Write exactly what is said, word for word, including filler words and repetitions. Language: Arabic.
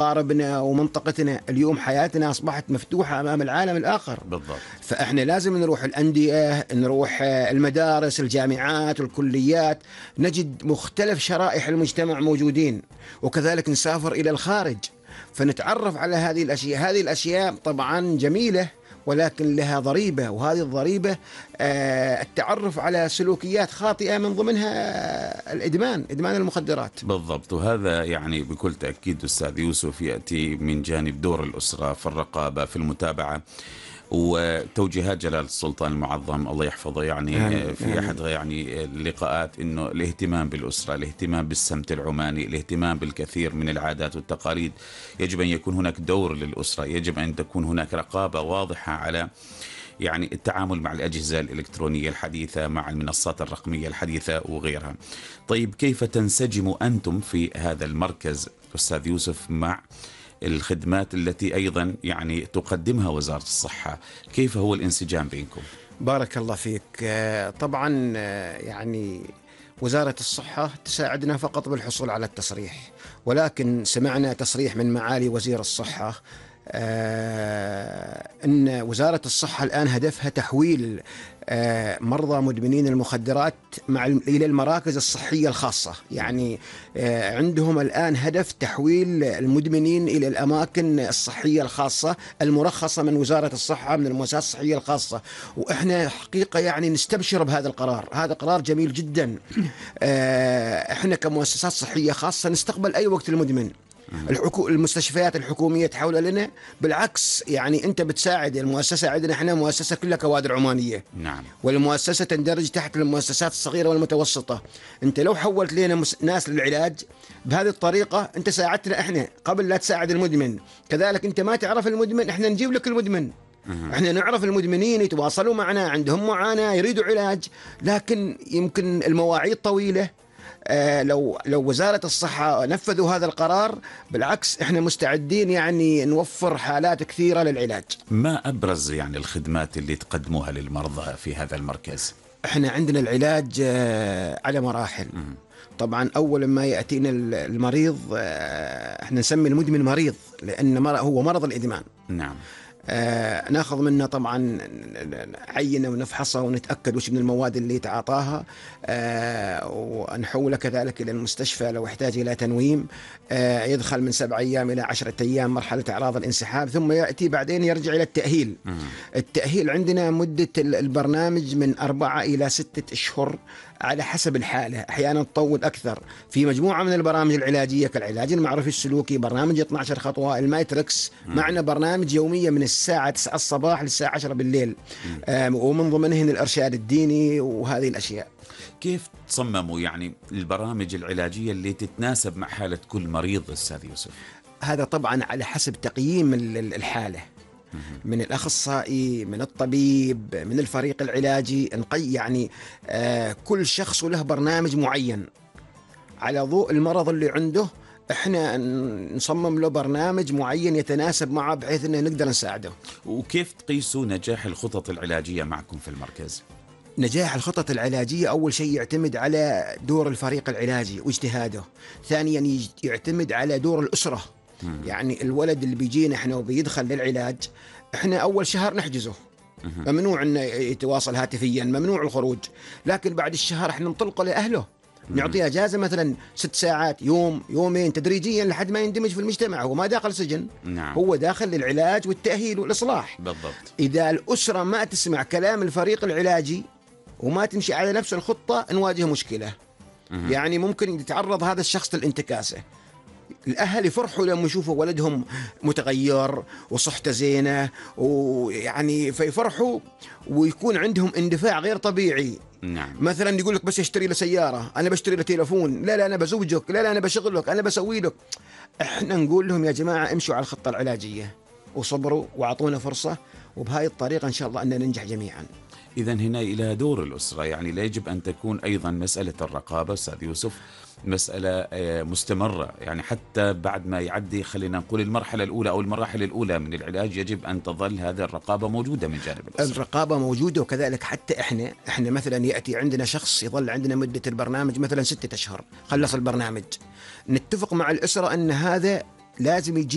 أقاربنا ومنطقتنا. اليوم حياتنا أصبحت مفتوحة أمام العالم الآخر. بالضبط. فإحنا لازم نروح الأندية، نروح المدارس، الجامعات، الكليات، نجد مختلف شرائح المجتمع موجودين، وكذلك نسافر إلى الخارج فنتعرف على هذه الأشياء. هذه الأشياء طبعا جميلة ولكن لها ضريبة، وهذه الضريبة التعرف على سلوكيات خاطئة من ضمنها الإدمان، إدمان المخدرات. بالضبط. وهذا يعني بكل تأكيد أستاذ يوسف يأتي من جانب دور الأسرة في الرقابة، في المتابعة، وتوجيهات جلالة السلطان المعظم الله يحفظه يعني آه في آه أحد يعني اللقاءات إنه الاهتمام بالأسرة، الاهتمام بالسمت العماني، الاهتمام بالكثير من العادات والتقاليد. يجب أن يكون هناك دور للأسرة، يجب أن تكون هناك رقابة واضحة على يعني التعامل مع الأجهزة الإلكترونية الحديثة، مع المنصات الرقمية الحديثة وغيرها. طيب كيف تنسجموا أنتم في هذا المركز أستاذ يوسف مع الخدمات التي أيضا يعني تقدمها وزارة الصحة؟ كيف هو الانسجام بينكم؟ بارك الله فيك. طبعا يعني وزارة الصحة تساعدنا فقط بالحصول على التصريح، ولكن سمعنا تصريح من معالي وزير الصحة آه أن وزارة الصحة الآن هدفها تحويل آه مرضى مدمنين المخدرات مع إلى المراكز الصحية الخاصة. يعني آه عندهم الآن هدف تحويل المدمنين إلى الأماكن الصحية الخاصة المرخصة من وزارة الصحة، من المؤسسات الصحية الخاصة. وإحنا حقيقة يعني نستبشر بهذا القرار، هذا قرار جميل جدا. آه إحنا كمؤسسات صحية خاصة نستقبل أي وقت المدمن. الحكو... المستشفيات الحكومية تحول لنا، بالعكس يعني أنت بتساعد المؤسسة. عندنا إحنا مؤسسة كلها كوادر عمانية. نعم. والمؤسسة تندرج تحت المؤسسات الصغيرة والمتوسطة. أنت لو حولت لنا مس... ناس للعلاج بهذه الطريقة أنت ساعدتنا إحنا قبل لا تساعد المدمن. كذلك أنت ما تعرف المدمن، إحنا نجيب لك المدمن. إحنا نعرف المدمنين يتواصلوا معنا، عندهم معاناة، يريدوا علاج، لكن يمكن المواعيد طويلة. آه لو لو وزارة الصحة نفذوا هذا القرار بالعكس احنا مستعدين يعني نوفر حالات كثيرة للعلاج. ما أبرز يعني الخدمات اللي تقدموها للمرضى في هذا المركز؟ احنا عندنا العلاج آه على مراحل. م- طبعا أول ما يأتينا المريض آه احنا نسمي المدمن مريض لأن هو مرض الإدمان. نعم. آه ناخذ منه طبعا عينة ونفحصها ونتأكد وش من المواد اللي يتعاطاها، آه ونحوله كذلك إلى المستشفى لو احتاج إلى تنويم. آه يدخل من سبع أيام إلى عشرة أيام مرحلة أعراض الانسحاب، ثم يأتي بعدين يرجع إلى التأهيل. م- التأهيل عندنا مدة البرنامج من أربعة إلى ستة أشهر على حسب الحالة، أحيانا تطول أكثر. في مجموعة من البرامج العلاجية كالعلاج المعرفي السلوكي، برنامج اثنتي عشرة خطوة، المايتريكس، معنا برنامج يومية من الساعة تسعة الصباح للساعة عشرة بالليل، آه ومن ضمنهن الإرشاد الديني وهذه الأشياء. كيف تصمموا يعني البرامج العلاجية اللي تتناسب مع حالة كل مريض أستاذ يوسف؟ هذا طبعا على حسب تقييم الحالة من الأخصائي، من الطبيب، من الفريق العلاجي. نقي يعني آه كل شخص له برنامج معين على ضوء المرض اللي عنده. احنا نصمم له برنامج معين يتناسب معه بحيث انه نقدر نساعده. وكيف تقيسوا نجاح الخطط العلاجية معكم في المركز؟ نجاح الخطط العلاجية أول شيء يعتمد على دور الفريق العلاجي واجتهاده. ثانيا يعتمد على دور الأسرة. مم. يعني الولد اللي بيجينا احنا وبيدخل للعلاج، احنا أول شهر نحجزه، ممنوع أنه يتواصل هاتفيا، ممنوع الخروج. لكن بعد الشهر احنا نطلقه لأهله، نعطيه اجازه مثلا ست ساعات، يوم يومين، تدريجيا لحد ما يندمج في المجتمع. هو ما داخل سجن. نعم. هو داخل للعلاج والتأهيل والإصلاح. بالضبط. إذا الأسرة ما تسمع كلام الفريق العلاجي وما تمشي على نفس الخطة نواجه مشكلة. مم. يعني ممكن يتعرض هذا الشخص للانتكاسة. الأهل يفرحوا لما يشوفوا ولدهم متغير وصحته زينة، ويعني فيفرحوا ويكون عندهم اندفاع غير طبيعي. نعم. مثلا يقول لك بس اشتري له سيارة، أنا بشتري له تليفون، لا لا أنا بزوجك، لا لا أنا بشغلك، أنا بسوي لك. احنا نقول لهم يا جماعة امشوا على الخطة العلاجية وصبروا وعطونا فرصة، وبهاي الطريقة إن شاء الله أن ننجح جميعا. إذا هنا إلى دور الأسرة، يعني لا يجب أن تكون أيضا مسألة الرقابة أستاذ يوسف مسألة مستمرة، يعني حتى بعد ما يعدي خلينا نقول المرحلة الأولى أو المراحل الأولى من العلاج يجب أن تظل هذه الرقابة موجودة من جانب الأسرة. الرقابة موجودة، وكذلك حتى إحنا إحنا مثلا يأتي عندنا شخص يظل عندنا مدة البرنامج مثلا ستة أشهر، خلص البرنامج، نتفق مع الأسرة أن هذا لازم يجي